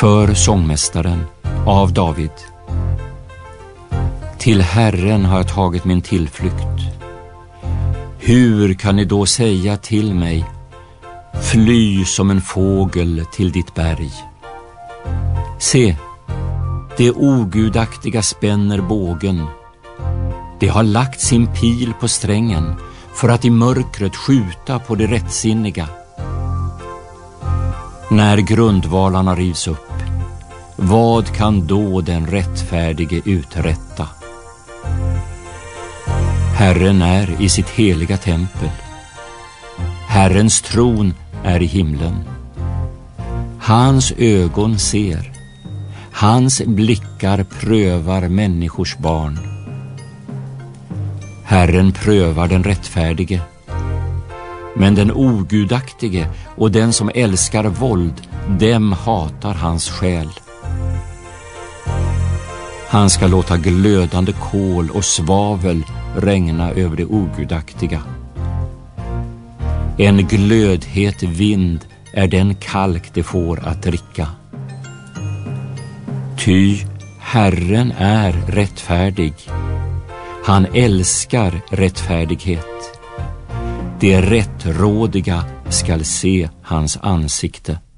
För sångmästaren av David. Till Herren har jag tagit min tillflykt. Hur kan ni då säga till mig, fly som en fågel till ditt berg? Se, det ogudaktiga spänner bågen. Det har lagt sin pil på strängen för att i mörkret skjuta på det rättsinniga. När grundvalarna rivs upp, vad kan då den rättfärdige uträtta? Herren är i sitt heliga tempel. Herrens tron är i himlen. Hans ögon ser. Hans blickar prövar människors barn. Herren prövar den rättfärdige. Men den ogudaktige och den som älskar våld, dem hatar hans själ. Han ska låta glödande kol och svavel regna över det ogudaktiga. En glödhet vind är den kalk det får att dricka. Ty Herren är rättfärdig. Han älskar rättfärdighet. De rättrådiga skall se hans ansikte.